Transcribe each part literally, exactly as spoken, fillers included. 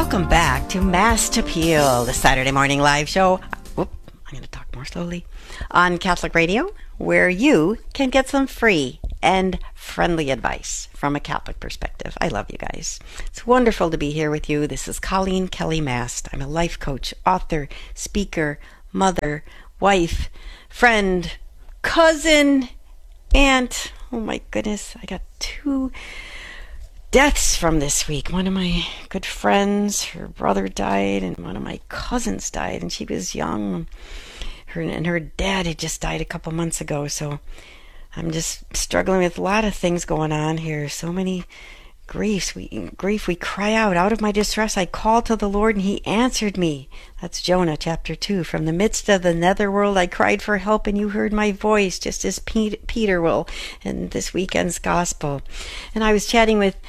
Welcome back to Mass to Peel, the Saturday morning live show. Whoop, I'm going to talk more slowly. On Catholic Radio, where you can get some free and friendly advice from a Catholic perspective. I love you guys. It's wonderful to be here with you. This is Colleen Kelly Mast. I'm a life coach, author, speaker, mother, wife, friend, cousin, aunt. Oh my goodness, I got two deaths from this week. One of my good friends, her brother died, and one of my cousins died, and she was young. Her and her dad had just died a couple months ago, so I'm just struggling with a lot of things going on here. So many griefs. We grief. We cry out. Out of my distress, I called to the Lord, and He answered me. That's Jonah chapter two. From the midst of the netherworld, I cried for help, and you heard my voice, just as Peter will in this weekend's gospel. And I was chatting with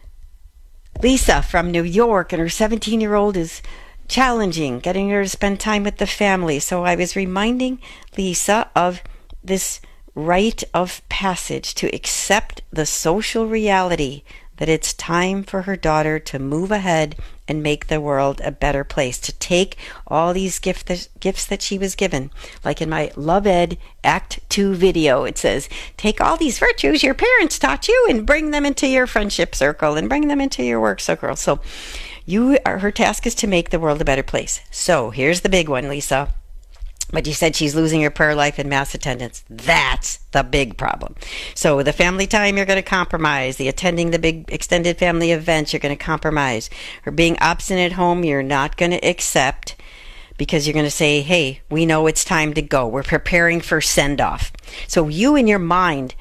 Lisa from New York, and her seventeen-year-old is challenging, getting her to spend time with the family. So I was reminding Lisa of this rite of passage to accept the social reality that it's time for her daughter to move ahead and make the world a better place, to take all these gift that, gifts that she was given. Like in my Love Ed Act two video, it says, take all these virtues your parents taught you and bring them into your friendship circle and bring them into your work circle. So you, her task is to make the world a better place. So here's the big one, Lisa. But you said she's losing her prayer life and mass attendance. That's the big problem. So the family time, you're going to compromise. The attending the big extended family events, you're going to compromise. Her being obstinate at home, you're not going to accept, because you're going to say, hey, we know it's time to go. We're preparing for send-off. So you in your mind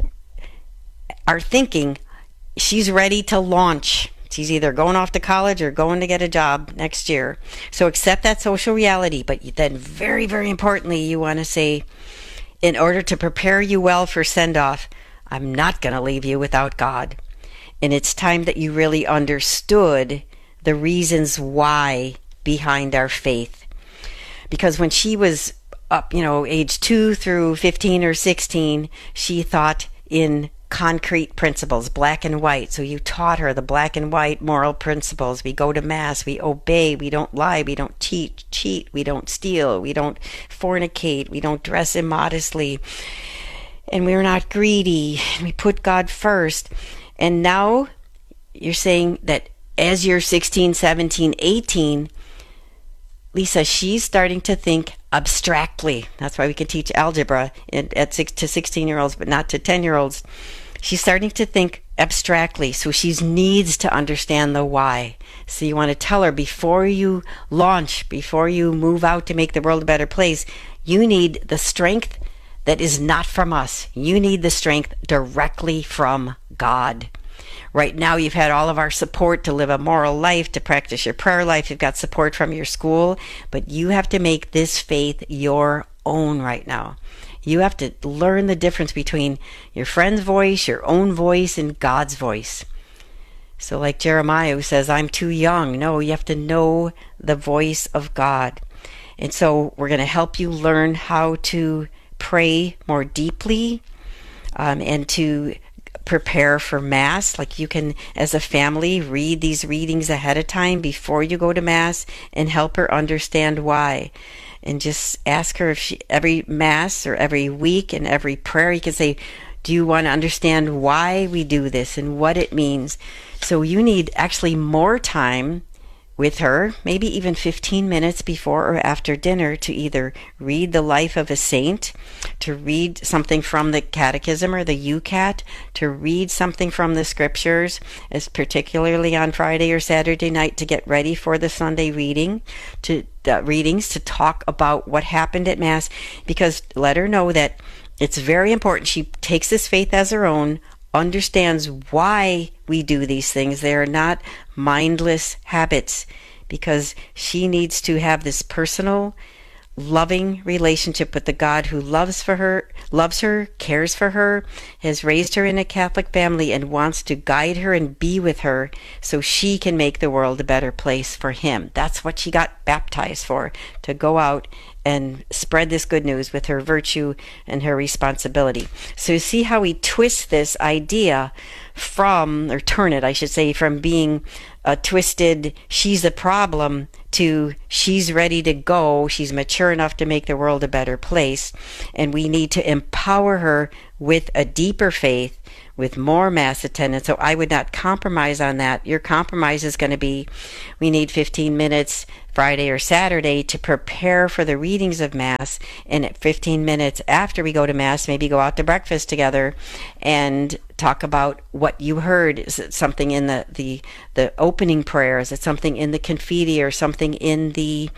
are thinking she's ready to launch. She's either going off to college or going to get a job next year. So accept that social reality. But then very, very importantly, you want to say, in order to prepare you well for send-off, I'm not going to leave you without God. And it's time that you really understood the reasons why behind our faith. Because when she was up, you know, age two through fifteen or sixteen, she thought in concrete principles, black and white. So you taught her the black and white moral principles. We go to mass, we obey, we don't lie, we don't cheat, cheat, we don't steal, we don't fornicate, we don't dress immodestly, and we're not greedy. We put God first. And now you're saying that as you're sixteen, seventeen, eighteen, Lisa, she's starting to think abstractly. That's why we can teach algebra at six to sixteen-year-olds, but not to ten-year-olds. She's starting to think abstractly, so she needs to understand the why. So you want to tell her, before you launch, before you move out to make the world a better place, you need the strength that is not from us. You need the strength directly from God. Right now, you've had all of our support to live a moral life, to practice your prayer life. You've got support from your school, but you have to make this faith your own right now. You have to learn the difference between your friend's voice, your own voice, and God's voice. So like Jeremiah, who says, I'm too young. No, you have to know the voice of God. And so we're going to help you learn how to pray more deeply, um, and to prepare for Mass. Like you can, as a family, read these readings ahead of time before you go to Mass and help her understand why. And just ask her if she, every Mass or every week and every prayer, you can say, do you want to understand why we do this and what it means? So you need actually more time with her, maybe even fifteen minutes before or after dinner, to either read the life of a saint, to read something from the Catechism or the U CAT, to read something from the Scriptures, as particularly on Friday or Saturday night to get ready for the Sunday reading, to uh, readings, to talk about what happened at Mass, because let her know that it's very important. She takes this faith as her own, understands why we do these things. They are not mindless habits, because she needs to have this personal, loving relationship with the God who loves for her, loves her, cares for her, has raised her in a Catholic family, and wants to guide her and be with her so she can make the world a better place for Him. That's what she got baptized for, to go out and spread this good news with her virtue and her responsibility. So you see how we twist this idea from, or turn it, I should say, from being a twisted, she's a problem, to she's ready to go, she's mature enough to make the world a better place, and we need to empower her with a deeper faith, with more Mass attendance. So I would not compromise on that. Your compromise is going to be, we need fifteen minutes Friday or Saturday to prepare for the readings of Mass, and at fifteen minutes after we go to Mass, maybe go out to breakfast together and talk about what you heard. Is it something in the, the, the opening prayer? Is it something in the Confiteor or something in the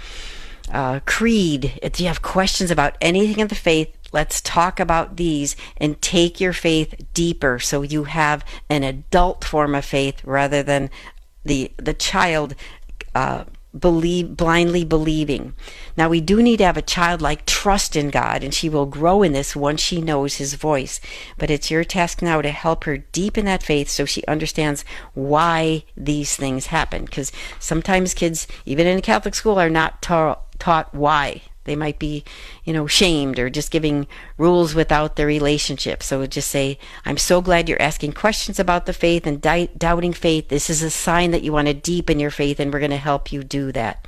uh, Creed? Do you have questions about anything in the faith? Let's talk about these and take your faith deeper so you have an adult form of faith rather than the the child uh, believe blindly believing. Now, we do need to have a childlike trust in God, and she will grow in this once she knows his voice. But it's your task now to help her deepen that faith so she understands why these things happen. Because sometimes kids, even in a Catholic school, are not ta- taught why. They might be, you know, shamed or just giving rules without the relationship. So just say, I'm so glad you're asking questions about the faith and di- doubting faith. This is a sign that you want to deepen your faith, and we're going to help you do that.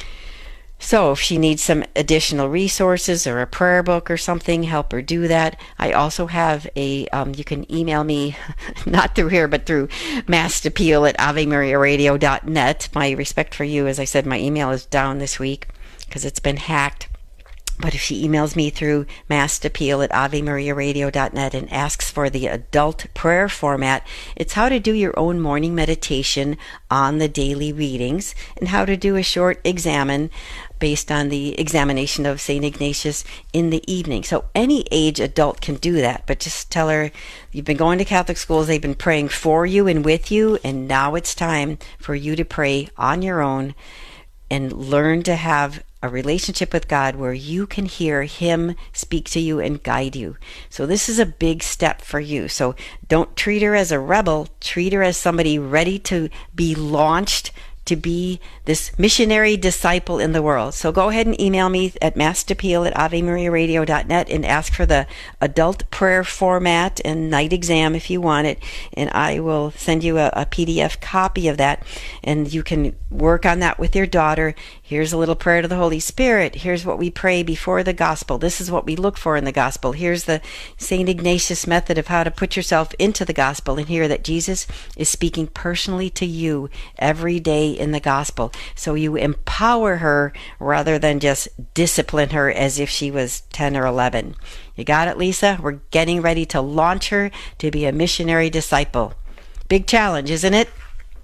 So if she needs some additional resources or a prayer book or something, help her do that. I also have a, um, you can email me, not through here, but through Mass Appeal at ave maria radio dot net. My respect for you, as I said, my email is down this week because it's been hacked. But if she emails me through Mass Appeal at ave maria radio dot net and asks for the adult prayer format, it's how to do your own morning meditation on the daily readings and how to do a short examen based on the examination of Saint Ignatius in the evening. So any age adult can do that, but just tell her you've been going to Catholic schools, they've been praying for you and with you, and now it's time for you to pray on your own and learn to have a relationship with God where you can hear him speak to you and guide you. So this is a big step for you. So don't treat her as a rebel. Treat her as somebody ready to be launched to be this missionary disciple in the world. So go ahead and email me at massappeal at ave maria radio dot net and ask for the adult prayer format and night exam if you want it, and I will send you a, a P D F copy of that, and you can work on that with your daughter. Here's a little prayer to the Holy Spirit. Here's what we pray before the gospel. This is what we look for in the gospel. Here's the Saint Ignatius method of how to put yourself into the gospel and hear that Jesus is speaking personally to you every day in the gospel. So you empower her rather than just discipline her as if she was ten or eleven. You got it, Lisa? We're getting ready to launch her to be a missionary disciple. Big challenge, isn't it?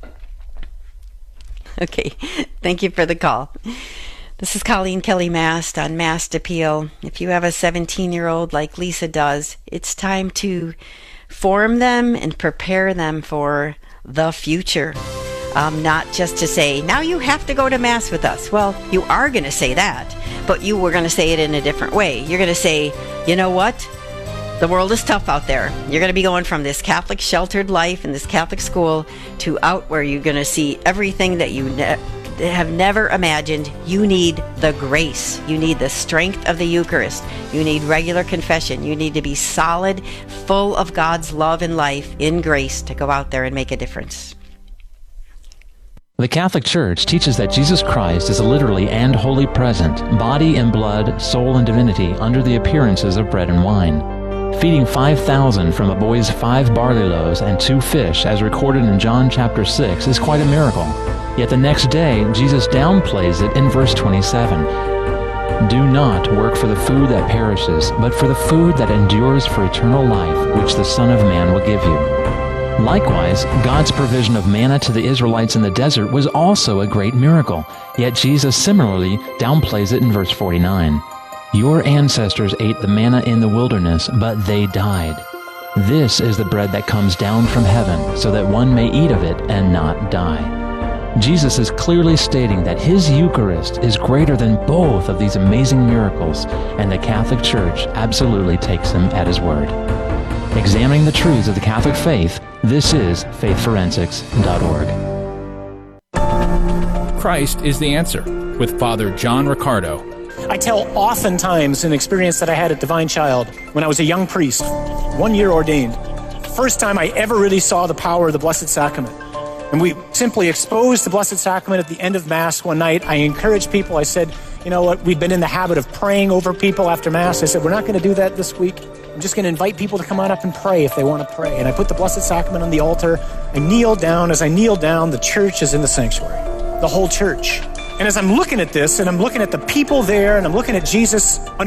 Okay, thank you for the call. This is Colleen Kelly Mast on Mass Appeal. If you have a seventeen-year-old like Lisa does, it's time to form them and prepare them for the future. Um, not just to say, now you have to go to Mass with us. Well, you are going to say that, but you were going to say it in a different way. You're going to say, you know what? The world is tough out there. You're going to be going from this Catholic sheltered life in this Catholic school to out where you're going to see everything that you ne- have never imagined. You need the grace. You need the strength of the Eucharist. You need regular confession. You need to be solid, full of God's love and life in grace to go out there and make a difference. The Catholic Church teaches that Jesus Christ is literally and wholly present, body and blood, soul and divinity, under the appearances of bread and wine. Feeding five thousand from a boy's five barley loaves and two fish, as recorded in John chapter six, is quite a miracle. Yet the next day, Jesus downplays it in verse twenty-seven. Do not work for the food that perishes, but for the food that endures for eternal life, which the Son of Man will give you. Likewise, God's provision of manna to the Israelites in the desert was also a great miracle, yet Jesus similarly downplays it in verse forty-nine. Your ancestors ate the manna in the wilderness, but they died. This is the bread that comes down from heaven, so that one may eat of it and not die. Jesus is clearly stating that his Eucharist is greater than both of these amazing miracles, and the Catholic Church absolutely takes him at his word. Examining the truths of the Catholic faith, this is faith forensics dot org. Christ is the Answer with Father John Riccardo. I tell oftentimes an experience that I had at Divine Child when I was a young priest, one year ordained. First time I ever really saw the power of the Blessed Sacrament. And we simply exposed the Blessed Sacrament at the end of Mass one night. I encouraged people. I said, you know what, we've been in the habit of praying over people after Mass. I said, we're not going to do that this week. I'm just going to invite people to come on up and pray if they want to pray. And I put the Blessed Sacrament on the altar. I kneel down. As I kneel down, the church is in the sanctuary, the whole church. And as I'm looking at this, and I'm looking at the people there, and I'm looking at Jesus